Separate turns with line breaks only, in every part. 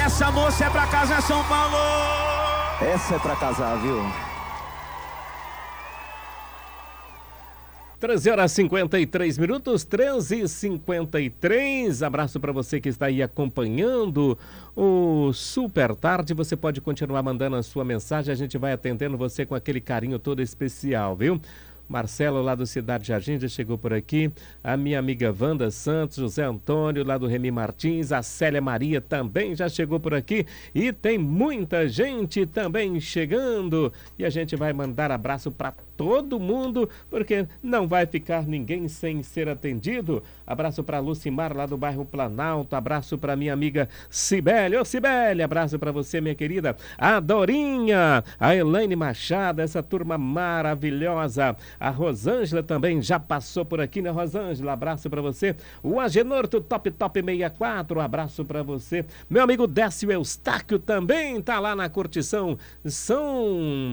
Essa moça é pra casa, é São Paulo.
Essa é pra casar, viu?
13h53, 13h53. Abraço para você que está aí acompanhando o Super Tarde. Você pode continuar mandando a sua mensagem, a gente vai atendendo você com aquele carinho todo especial, viu? Marcelo, lá do Cidade Jardim, já chegou por aqui. A minha amiga Wanda Santos, José Antônio, lá do Remy Martins. A Célia Maria também já chegou por aqui. E tem muita gente também chegando. E a gente vai mandar abraço para todo mundo, porque não vai ficar ninguém sem ser atendido. Abraço para Lucimar, lá do bairro Planalto. Abraço para minha amiga Cibele. Ô, Cibele, abraço para você, minha querida. A Dorinha, a Elaine Machado, essa turma maravilhosa. A Rosângela também já passou por aqui, né, Rosângela? Abraço para você. O Agenorto Top 64, abraço para você. Meu amigo Décio Eustáquio também tá lá na curtição. São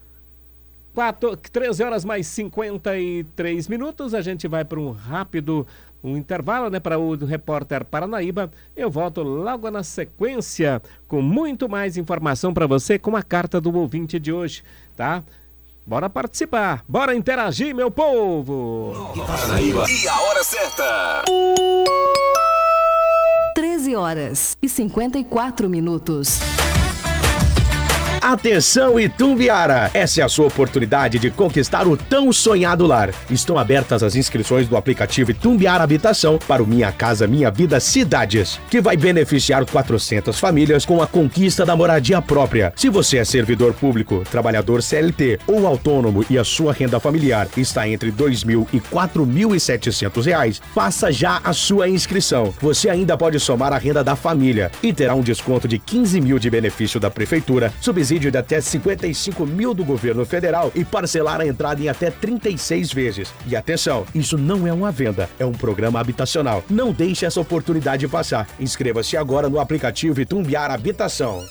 13 horas mais 53 minutos. A gente vai para um rápido intervalo, né, para o repórter Paranaíba. Eu volto logo na sequência com muito mais informação para você com a carta do ouvinte de hoje, tá? Bora participar, bora interagir, meu povo!
Paranaíba. E a hora certa!
13h54.
Atenção, Itumbiara! Essa é a sua oportunidade de conquistar o tão sonhado lar. Estão abertas as inscrições do aplicativo Itumbiara Habitação para o Minha Casa Minha Vida Cidades, que vai beneficiar 400 famílias com a conquista da moradia própria. Se você é servidor público, trabalhador CLT ou autônomo e a sua renda familiar está entre R$ 2.000 e R$ 4.700, faça já a sua inscrição. Você ainda pode somar a renda da família e terá um desconto de 15 mil de benefício da prefeitura, subsídio de até 55 mil do governo federal e parcelar a entrada em até 36 vezes. E atenção, isso não é uma venda, é um programa habitacional. Não deixe essa oportunidade passar. Inscreva-se agora no aplicativo Itumbiara Habitação.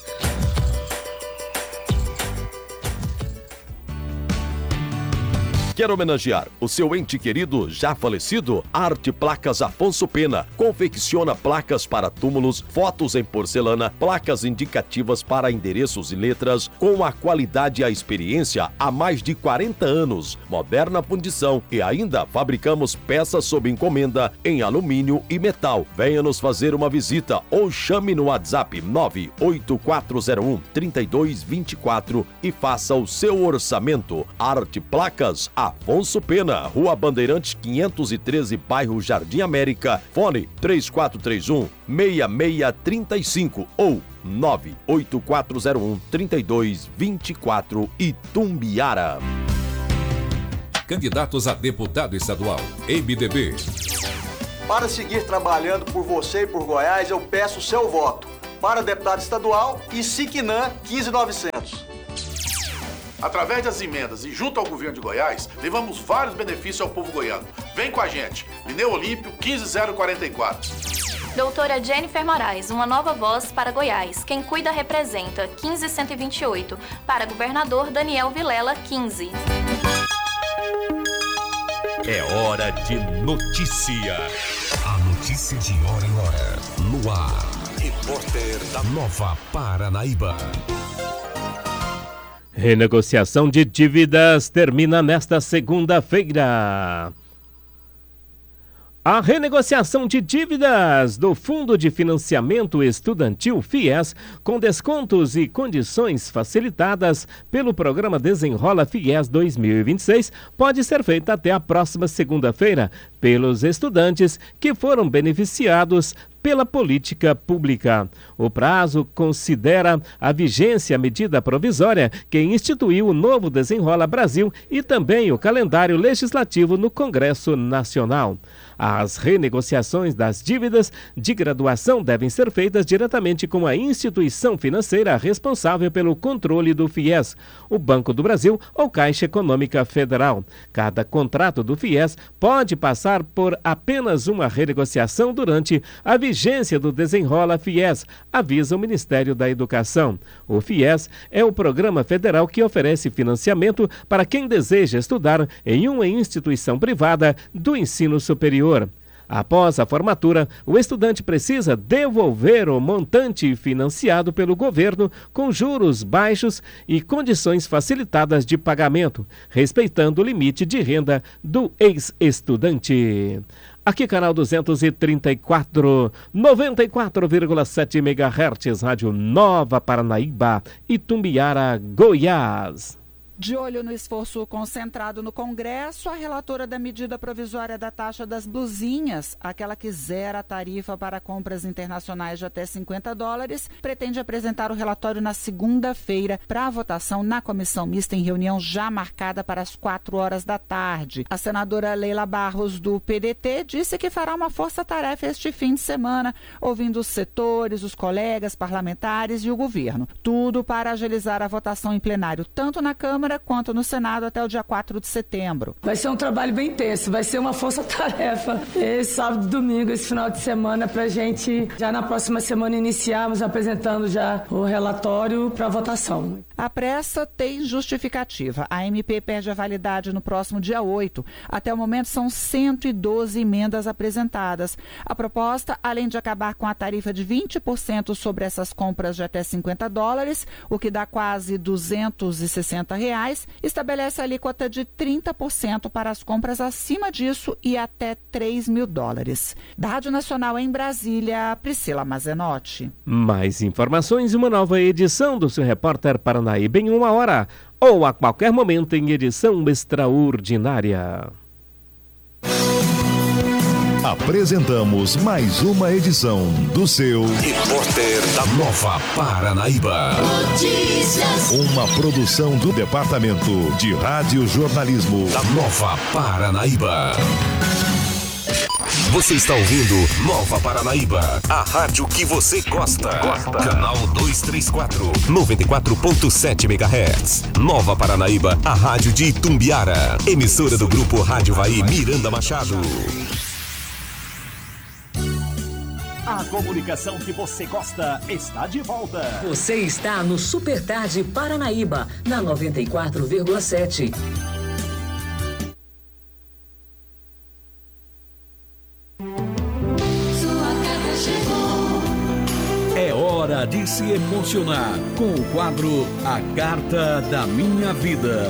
Quer homenagear o seu ente querido já falecido? Arte Placas Afonso Pena confecciona placas para túmulos, fotos em porcelana, placas indicativas para endereços e letras, com a qualidade e a experiência há mais de 40 anos, moderna fundição e ainda fabricamos peças sob encomenda em alumínio e metal. Venha nos fazer uma visita ou chame no WhatsApp 98401-3224 e faça o seu orçamento. Arte Placas Afonso Pena, Rua Bandeirantes 513, bairro Jardim América, fone 3431-6635 ou 98401-3224, Itumbiara.
Candidatos a deputado estadual, MDB.
Para seguir trabalhando por você e por Goiás, eu peço o seu voto para deputado estadual e Siquinã 15900.
Através das emendas e junto ao governo de Goiás, levamos vários benefícios ao povo goiano. Vem com a gente. Lineu Olímpio 15044.
Doutora Jennifer Moraes, uma nova voz para Goiás. Quem cuida representa 15128. Para governador Daniel Vilela 15.
É hora de notícia. A notícia de hora em hora. No ar. Repórter da Nova Paranaíba.
Renegociação de dívidas termina nesta segunda-feira. A renegociação de dívidas do Fundo de Financiamento Estudantil FIES, com descontos e condições facilitadas pelo programa Desenrola FIES 2026, pode ser feita até a próxima segunda-feira pelos estudantes que foram beneficiados pela política pública. O prazo considera a vigência medida provisória que instituiu o novo Desenrola Brasil e também o calendário legislativo no Congresso Nacional. As renegociações das dívidas de graduação devem ser feitas diretamente com a instituição financeira responsável pelo controle do FIES, o Banco do Brasil ou Caixa Econômica Federal. Cada contrato do FIES pode passar por apenas uma renegociação durante a vigência do Desenrola FIES, avisa o Ministério da Educação. O FIES é o programa federal que oferece financiamento para quem deseja estudar em uma instituição privada do ensino superior. Após a formatura, o estudante precisa devolver o montante financiado pelo governo com juros baixos e condições facilitadas de pagamento, respeitando o limite de renda do ex-estudante. Aqui, canal 234, 94,7 MHz, Rádio Nova Paranaíba, Itumbiara, Goiás.
De olho no esforço concentrado no Congresso, a relatora da medida provisória da taxa das blusinhas, aquela que zera a tarifa para compras internacionais de até $50, pretende apresentar o relatório na segunda-feira para votação na comissão mista em reunião já marcada para as 4h da tarde. A senadora Leila Barros, do PDT, disse que fará uma força-tarefa este fim de semana, ouvindo os setores, os colegas parlamentares e o governo. Tudo para agilizar a votação em plenário, tanto na Câmara quanto no Senado até o dia 4 de setembro.
Vai ser um trabalho bem intenso, vai ser uma força-tarefa. Sábado e domingo, esse final de semana, para a gente, já na próxima semana, iniciarmos apresentando já o relatório para votação.
A pressa tem justificativa. A MP perde a validade no próximo dia 8. Até o momento, são 112 emendas apresentadas. A proposta, além de acabar com a tarifa de 20% sobre essas compras de até $50, o que dá quase R$260, estabelece a alíquota de 30% para as compras acima disso e até $3.000. Da Rádio Nacional em Brasília, Priscila Mazenotti.
Mais informações e uma nova edição do seu Repórter Paranaíba em 1 hora ou a qualquer momento em edição extraordinária.
Apresentamos mais uma edição do seu Repórter da Nova Paranaíba. Notícias. Uma produção do Departamento de Rádio Jornalismo da Nova Paranaíba. Você está ouvindo Nova Paranaíba, a rádio que você gosta. Canal 234, 94.7 MHz. Nova Paranaíba, a rádio de Itumbiara. Emissora do Grupo Rádio Vai Miranda Machado.
A comunicação que você gosta está de volta.
Você está no Super Tarde Paranaíba, na 94,7.
É hora de se emocionar com o quadro A Carta da Minha Vida.